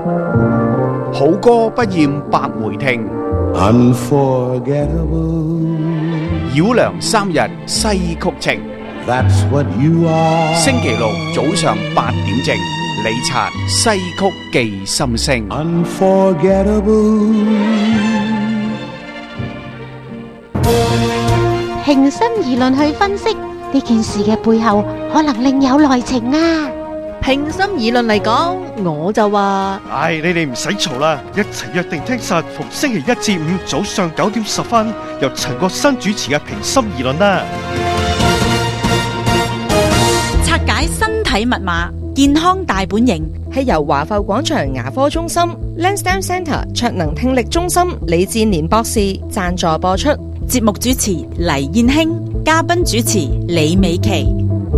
好歌不厭百回聽， Unforgettable. 繞梁三日西曲情。 That's what you are. 星期六早上8點正，李察西曲記心聲。 Unforgettable. 平心而論去分析呢件事嘅背後，可能另有內情啊！ 平心而論嚟講，我就話： 唉，你哋唔使嘈啦，一齊約定聽實逢星期一至五早上9點10分，由陳國新主持嘅平心而論啦。 拆解身體密碼，健康大本營， 係由華埠廣場牙科中心、Lansdowne Centre 卓能聽力中心李志年博士贊助播出。 節目主持黎燕卿，嘉賓主持李美琪。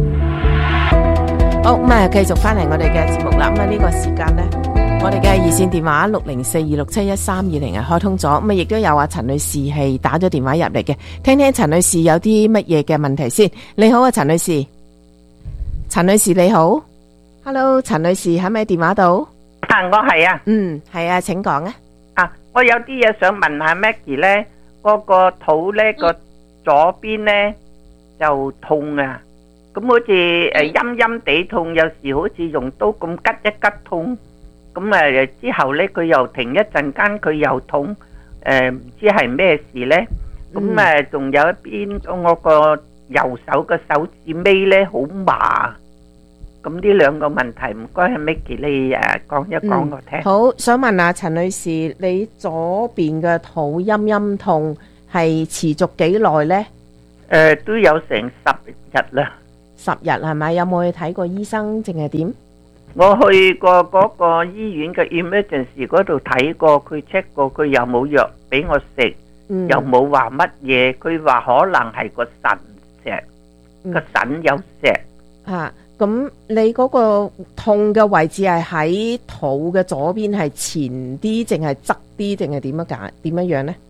好，咁啊，繼續翻嚟我哋嘅節目啦。咁啊，呢個時間呢，我哋嘅熱線電話60426713220係開通咗。咁啊，亦都有阿陳女士係打咗電話入嚟嘅，聽聽陳女士有啲乜嘢嘅問題先。你好啊，陳女士。陳女士你好 ，Hello， 陳女士喺咪電話度？ 啊，我係啊。 係啊，請講啊。 啊，我有啲嘢想問下 Maggie 咧，嗰個肚咧個左邊咧就痛啊，咁好似陰陰地痛，有時好似用刀咁吉一吉痛，咁之後咧佢又停一陣間，佢又痛，唔知係咩事咧？咁仲有一邊我個右手嘅手指尾咧好麻。咁呢兩個問題，唔該，係 Maggie 你講一講我聽。 好，想問下陳女士，你左邊嘅肚陰陰痛係持續幾耐呢？ 都有成10日啦。 10日係咪？有冇去睇過醫生，定係點？ 我去過嗰個醫院嘅 emergency 嗰度睇過，佢 check 過，佢又冇藥俾我食，又冇話乜嘢，佢話可能係個腎石，個腎有石。 咁你嗰個痛嘅位置係喺肚嘅左邊，係前啲，定係側啲，定係點樣呢？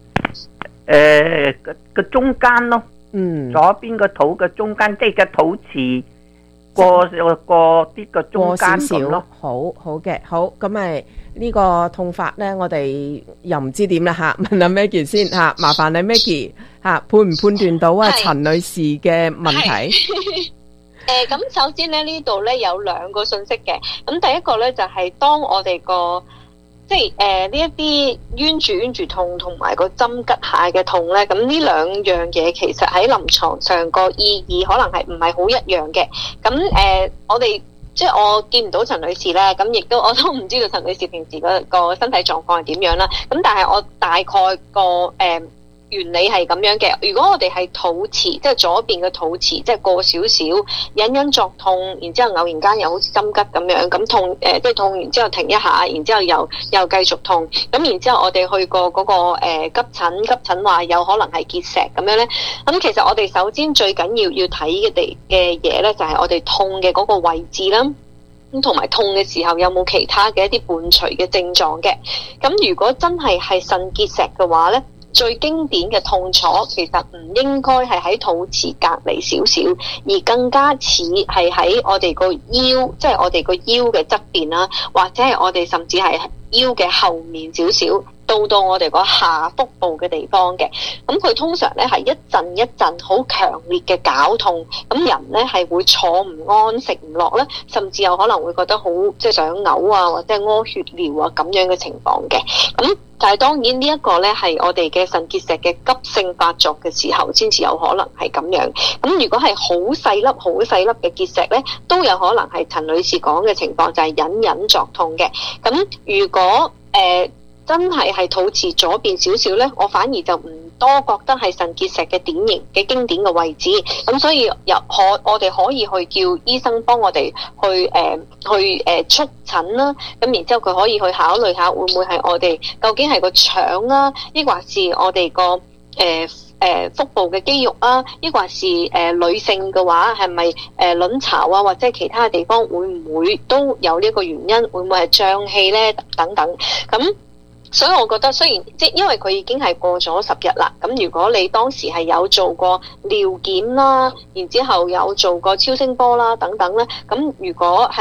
個中間咯，左邊個肚嘅中間，即係個肚臍過啲個中間咁咯。 好嘅，好，咁咪呢個痛法呢，我哋又唔知點啦吓，問下 Maggie 先吓，麻煩你 Maggie 吓，判唔判斷到啊陳女士嘅問題？ 咁首先咧呢度咧有兩個信息嘅，咁第一個咧就係當我哋個即係呢一啲冤住痛同埋個針吉下嘅痛咧，咁呢兩樣嘢其實喺臨床上個意義可能係唔係好一樣嘅。咁我哋即係我見唔到陳女士啦，咁亦都我都唔知道陳女士平時個身體狀況係點樣啦。咁但係我大概個原理係咁樣嘅。如果我哋係肚臍，即係左邊嘅肚臍，即係過少少隱作痛，然之後偶然間又好似針吉咁樣，咁痛即係痛完之後停一下，然之後又繼續痛。咁然之後我哋去過嗰個急診話有可能係結石咁樣咧。咁其實我哋首先最緊要睇嘅嘢咧，就係我哋痛嘅嗰個位置啦。咁同埋痛嘅時候有冇其他嘅一啲伴隨嘅症狀嘅？咁如果真係腎結石嘅話咧，最經典嘅痛楚其實唔應該係喺肚臍隔離少少，而更加似係喺我哋個腰，即係我哋個腰嘅側邊啦，或者係我哋甚至係腰嘅後面少少，到我哋個下腹部嘅地方嘅。咁佢通常咧係一陣一陣好強烈嘅絞痛，咁人咧係會坐唔安、食唔落咧，甚至有可能會覺得好即係想嘔啊，或者係屙血尿啊咁樣嘅情況嘅。咁但係當然呢一個咧係我哋嘅腎結石嘅急性發作嘅時候先至有可能係咁樣。咁如果係好細粒嘅結石咧，都有可能係陳女士講嘅情況，就係隱作痛嘅。咁如果真係肚臍左邊少少咧，我反而就唔多覺得係腎結石嘅典型嘅經典嘅位置。咁所以我哋可以去叫醫生幫我哋去促診啦。咁然之後佢可以去考慮下會唔會係我哋究竟係個腸啊，抑或是我哋個腹部嘅肌肉啊，抑或是女性嘅話係咪卵巢啊，或者其他嘅地方會唔會都有呢一個原因？會唔會係脹氣咧？等等咁。所以我覺得雖然因為佢已經係過咗10日啦，咁如果你當時係有做過尿檢啦，然之後有做過超聲波啦等等咧，咁如果係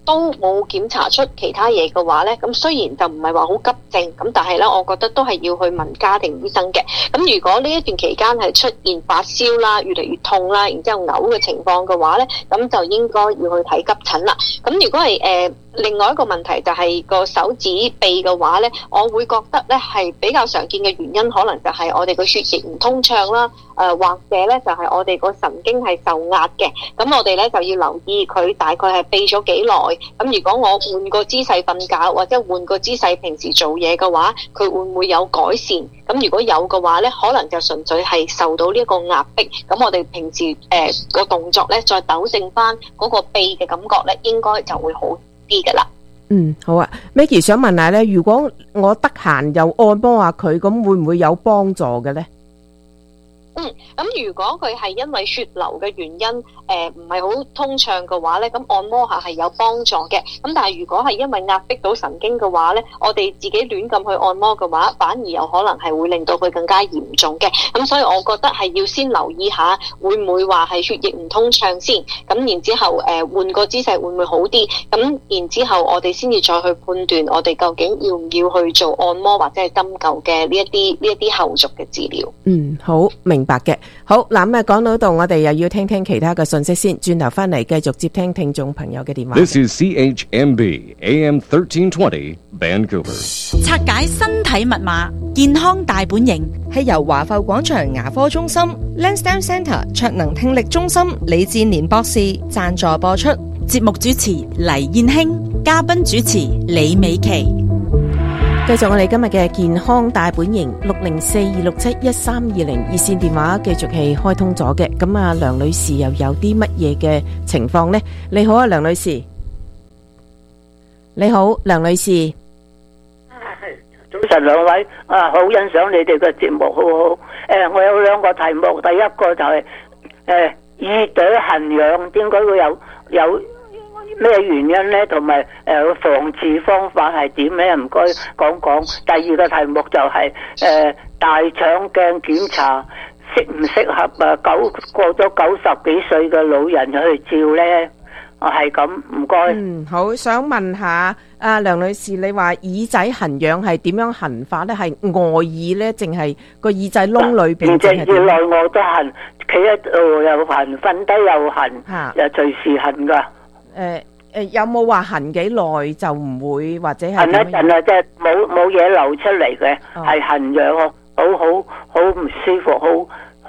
都冇檢查出其他嘢嘅話咧，咁雖然就唔係話好急症，咁但係咧，我覺得都係要去問家庭醫生嘅。咁如果呢一段期間係出現發燒啦、越嚟越痛啦，然之後嘔嘅情況嘅話咧，咁就應該要去睇急診啦。咁如果係另外一個問題就係個手指臂嘅話咧，我會覺得咧係比較常見嘅原因，可能就係我哋個血液唔通暢啦，或者咧就係我哋個神經係受壓嘅。咁我哋咧就要留意佢大概係痹咗幾耐。咁如果我換個姿勢瞓覺，或者換個姿勢平時做嘢嘅話，佢會唔會有改善？咁如果有嘅話咧，可能就純粹係受到呢一個壓迫。咁我哋平時個動作咧，再糾正翻嗰個痹嘅感覺咧，應該就會好啲噶啦。 好啊 ，Maggie 想問下咧，如果我得閒又按摩下佢，咁會唔會有幫助嘅咧？ 咁如果佢係因為血流嘅原因，唔係好通暢嘅話咧，咁按摩下係有幫助嘅。咁但係如果係因為壓迫到神經嘅話咧，我哋自己亂咁去按摩嘅話，反而有可能係會令到佢更加嚴重嘅。咁所以我覺得係要先留意下，會唔會話係血液唔通暢先。咁然之後換個姿勢會唔會好啲？咁然之後我哋先至再去判斷我哋究竟要唔要去做按摩或者係針灸嘅呢一啲後續嘅治療。 好明白嘅。好嗱，咁講到度，我哋又要聽聽其他嘅信息先，轉頭翻嚟繼續接聽聽眾朋友嘅電話。 This is CHMB AM 1320 Vancouver。 拆解身體密碼，健康大本營係由華埠廣場牙科中心 Lansdowne Centre 卓能聽力中心李志年博士贊助播出。 節目主持黎燕卿，嘉賓主持李美琪。 繼續我哋今日嘅健康大本營604-267-1320熱線電話繼續係開通咗嘅。咁啊，梁女士又有啲乜嘢嘅情況呢？你好啊，梁女士。你好，梁女士。 早晨兩位，好欣賞你哋嘅節目，好好。我有兩個題目，第一個就係耳朵痕癢，點解會有咩原因呢？同埋防治方法係點呢？唔該講講。第二個題目就係大腸鏡檢查適唔適合過咗90幾歲嘅老人去照呢？係咁，唔該。 好，想問下梁女士，你話耳仔痕癢係點樣痕法呢？係外耳呢，淨係個耳仔窿裏邊？ 隻耳內外都痕，企喺度又痕，瞓低又痕，又隨時痕噶。 有冇話痕幾耐就唔會或者係痕一陣啊？即係冇嘢流出嚟嘅，係痕癢，好唔舒服，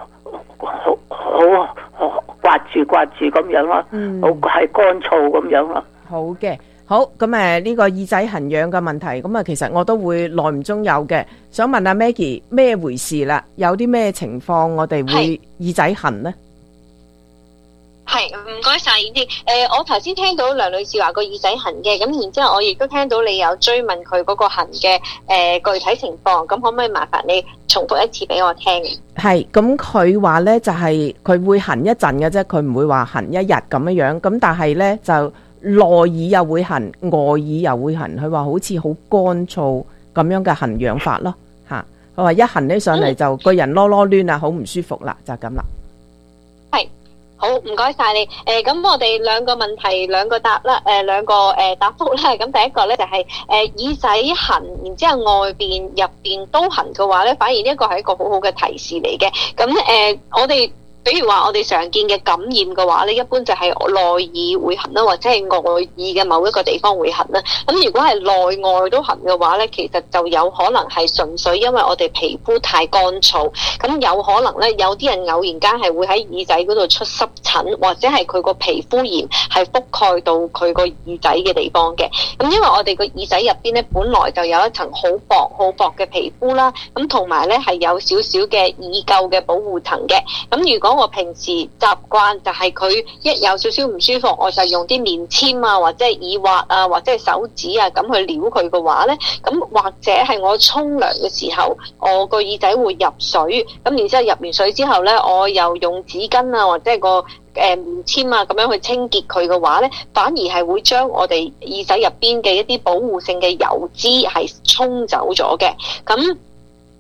好刮住咁樣咯，好係乾燥咁樣咯。 好嘅，好咁呢個耳仔痕癢嘅問題，咁其實我都會耐唔中有嘅。想問阿 Maggie 咩回事啦？有啲咩情況我哋會耳仔痕呢？ 係，唔該晒燕姐。我頭先聽到梁女士話個耳仔痕嘅，咁然之後我亦都聽到你有追問佢嗰個痕嘅具體情況，咁可唔可以麻煩你重複一次俾我聽？ 係，咁佢話呢就係佢會痕一陣嘅啫，佢唔會話痕一日咁樣，咁但係呢就內耳又會痕，外耳又會痕，佢話好似好乾燥咁樣嘅痕癢法咯，吓，佢話一痕起上嚟就個人囉囉攣啊，好唔舒服啦，就咁啦。係。 好，唔該晒你。咁我哋兩個問題兩個答啦，兩個答覆啦。咁第一個咧就係耳仔痕，然之後外邊入邊都痕嘅話咧，反而呢一個係一個好好嘅提示嚟嘅。咁我哋比如話我哋常見嘅感染嘅話咧，一般就係內耳會痕啦，或者係外耳嘅某一個地方會痕啦。咁如果係內外都痕嘅話咧，其實就有可能係純粹因為我哋皮膚太乾燥，咁有可能咧有啲人偶然間係會喺耳仔嗰度出濕疹，或者係佢個皮膚炎係覆蓋到佢個耳仔嘅地方嘅。咁因為我哋個耳仔入邊咧本來就有一層好薄嘅皮膚啦，咁同埋咧係有少少嘅耳垢嘅保護層嘅。咁如果我平時習慣就係佢一有少少唔舒服，我就用啲棉籤啊，或者係耳滑啊，或者係手指啊咁去撩佢嘅話咧，咁或者係我沖涼嘅時候，我個耳仔會入水，咁然之後入完水之後咧，我又用紙巾啊，或者係個棉籤啊咁樣去清潔佢嘅話咧，反而係會將我哋耳仔入邊嘅一啲保護性嘅油脂係沖走咗嘅。咁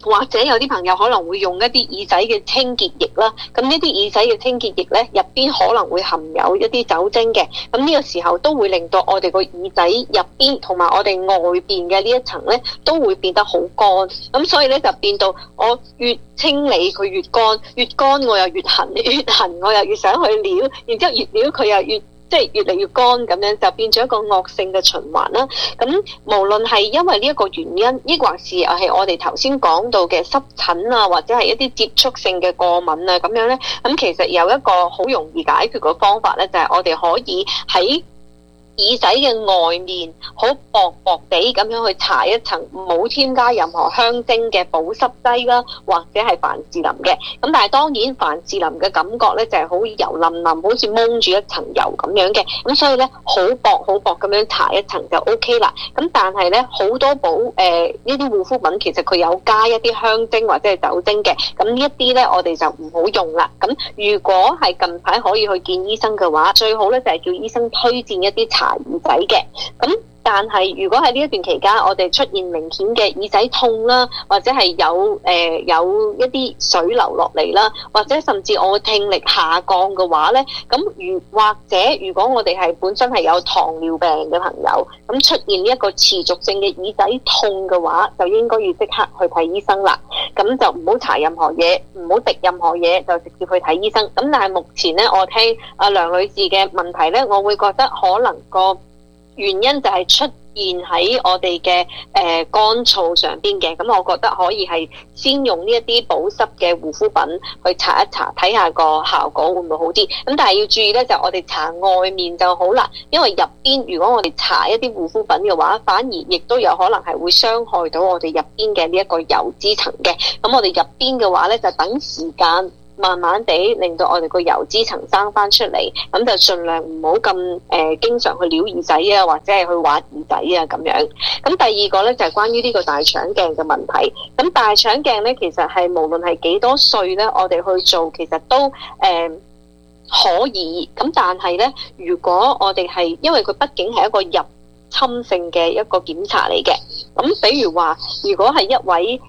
或者有啲朋友可能會用一啲耳仔嘅清潔液啦，咁呢啲耳仔嘅清潔液咧入邊可能會含有一啲酒精嘅，咁呢個時候都會令到我哋個耳仔入邊同埋我哋外邊嘅呢一層咧都會變得好乾，咁所以咧就變到我越清理佢越乾，越乾我又越痕，越痕我又越想去撩，然之後越撩佢又越越嚟越乾，咁樣就變咗一個惡性嘅循環啦。咁無論係因為呢一個原因，抑或是係我哋頭先講到嘅濕疹啊，或者係一啲接觸性嘅過敏啊咁樣呢，咁其實有一個好容易解決嘅方法呢，就係我哋可以喺耳仔嘅外面好薄薄地咁樣去搽一層冇添加任何香精嘅保濕劑啦，或者係凡士林嘅。咁但係當然凡士林嘅感覺咧就係好油淋淋，好似蒙住一層油咁樣嘅。咁所以咧好薄咁樣搽一層就 OK 啦。咁但係咧好多呢啲護膚品其實佢有加一啲香精或者係酒精嘅。咁呢一啲咧我哋就唔好用啦。咁如果係近排可以去見醫生嘅話，最好咧就係叫醫生推薦一啲搽耳仔嘅。咁但係如果喺呢一段期間我哋出現明顯嘅耳仔痛啦，或者係有一啲水流落嚟啦，或者甚至我聽力下降嘅話咧，咁如果我哋係本身係有糖尿病嘅朋友，咁出現一個持續性嘅耳仔痛嘅話，就應該要即刻去睇醫生啦。咁就唔好搽任何嘢，唔好滴任何嘢，就直接去睇醫生。咁但係目前咧，我聽阿梁女士嘅問題咧，我會覺得可能個原因就係出現喺我哋嘅乾燥上邊嘅。咁我覺得可以係先用呢一啲保濕嘅護膚品去搽一搽，睇下個效果會唔會好啲。咁但係要注意咧，就我哋搽外面就好啦，因為入邊如果我哋搽一啲護膚品嘅話，反而亦都有可能係會傷害到我哋入邊嘅呢一個油脂層嘅。咁我哋入邊嘅話咧，就等時間慢慢地令到我哋個油脂層生翻出嚟，咁就盡量唔好咁經常去撩耳仔啊，或者係去挖耳仔啊咁樣。咁第二個咧就係關於呢個大腸鏡嘅問題。咁大腸鏡咧其實係無論係幾多歲咧，我哋去做其實都可以。咁但係咧，如果我哋係因為佢畢竟係一個入侵性嘅一個檢查嚟嘅，咁比如話如果係一位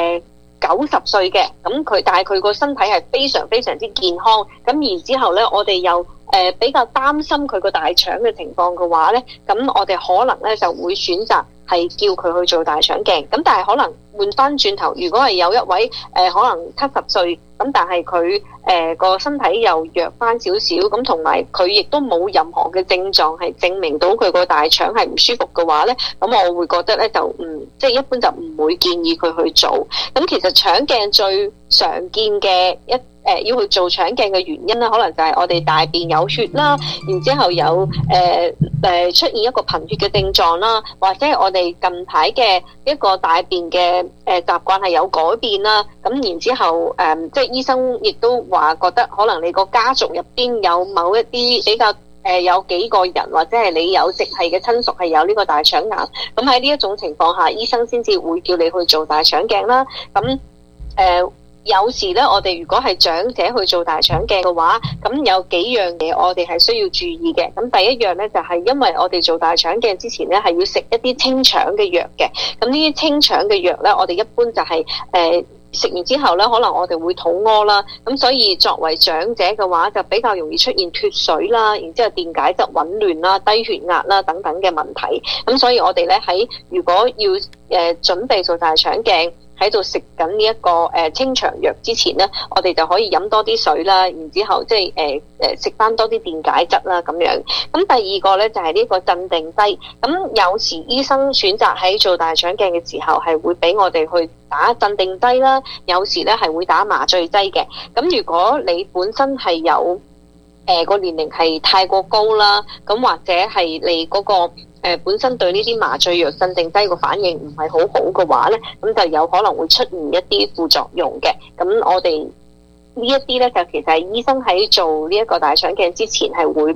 90歲嘅，但係佢個身體係非常非常之健康，咁然之後咧，我哋又比較擔心佢個大腸嘅情況嘅話咧，咁我哋可能咧就會選擇係叫佢去做大腸鏡。咁但係可能換翻轉頭，如果係有一位可能70歲，咁但係佢個身體又弱翻少少，咁同埋佢亦都冇任何嘅症狀係證明到佢個大腸係唔舒服嘅話咧，咁我會覺得咧就即係一般就唔會建議佢去做。咁其實腸鏡最常見嘅要去做腸鏡嘅原因咧，可能就係我哋大便有血啦，然之後有出現一個貧血嘅症狀啦，或者係我哋近排嘅一個大便嘅習慣係有改變啦。咁然之後即係醫生亦都話覺得可能你個家族入邊有某一啲比較有幾個人或者係你有直系嘅親屬係有呢個大腸癌，咁喺呢一種情況下，醫生先至會叫你去做大腸鏡啦。咁有時咧，我哋如果係長者去做大腸鏡嘅話，咁有幾樣嘢我哋係需要注意嘅。咁第一樣咧就係因為我哋做大腸鏡之前咧係要食一啲清腸嘅藥嘅。咁呢啲清腸嘅藥咧，我哋一般就係食完之後咧，可能我哋會肚屙啦。咁所以作為長者嘅話，就比較容易出現脫水啦，然之後電解質紊亂啦、低血壓啦等等嘅問題。咁所以我哋咧如果要準備做大腸鏡，喺度食緊呢一個清腸藥之前咧，我哋就可以飲多啲水啦，然之後即係食翻多啲電解質啦咁樣。咁第二個咧就係呢個鎮定劑。咁有時醫生選擇喺做大腸鏡嘅時候係會俾我哋去打鎮定劑啦，有時咧係會打麻醉劑嘅。咁如果你本身係有個年齡係太過高啦，咁或者係你嗰個本身對呢啲麻醉藥鎮定劑個反應唔係好好嘅話咧，咁就有可能會出現一啲副作用嘅。咁我哋呢一啲咧就其實係醫生喺做呢一個大腸鏡之前係會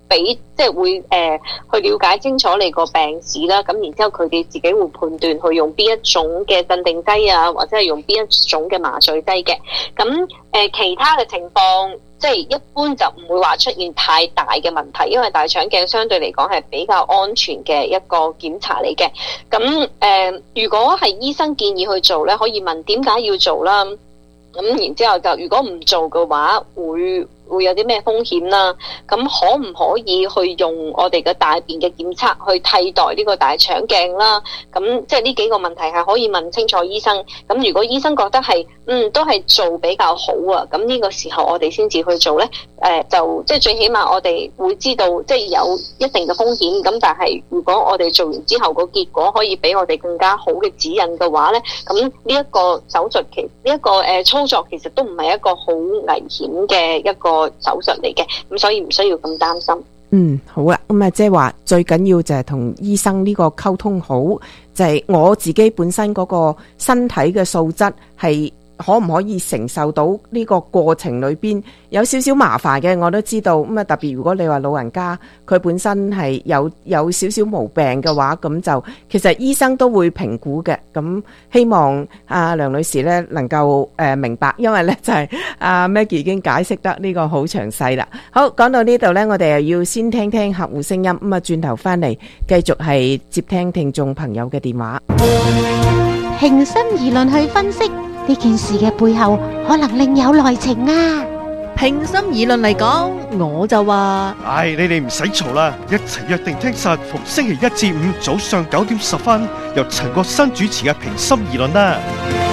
即係會去了解清楚你個病史啦。咁然之後佢哋自己會判斷去用邊一種嘅鎮定劑啊，或者係用邊一種嘅麻醉劑嘅。咁其他嘅情況，即係一般就唔會話出現太大嘅問題，因為大腸鏡相對嚟講係比較安全嘅一個檢查嚟嘅。咁如果係醫生建議去做咧，可以問點解要做啦。咁然之後就如果唔做嘅話，會有啲咩風險啦？咁可唔可以去用我哋嘅大便嘅檢測去替代呢個大腸鏡啦？咁即係呢幾個問題係可以問清楚醫生。咁如果醫生覺得係都係做比較好啊，咁呢個時候我哋先至去做咧。就即係最起碼我哋會知道即係有一定嘅風險。咁但係如果我哋做完之後個結果可以俾我哋更加好嘅指引嘅話咧，咁呢一個手術呢一個操作其實都唔係一個好危險嘅一個手術嚟嘅，咁所以唔需要咁擔心。 好啊，咁啊即係話最緊要就係同醫生呢個溝通好，就係我自己本身嗰個身體嘅素質係可唔可以承受到呢個過程裏邊有少少麻煩嘅，我都知道。咁啊特別如果你話老人家佢本身係有少少毛病嘅話，咁就其實醫生都會評估嘅。咁希望梁女士咧能夠明白，因為咧就係Maggie 已經解釋得呢個好詳細啦。好，講到呢度咧，我哋又要先聽聽客戶聲音，咁啊轉頭翻嚟繼續係接聽聽眾朋友嘅電話， 平心而論去分析呢件事嘅背後可能另有內情啊！ 平心而論嚟講，我就話， 你哋唔使嘈啦，一齊約定聽實逢星期一至五早上9點10分，由陳國新主持嘅平心而論啦。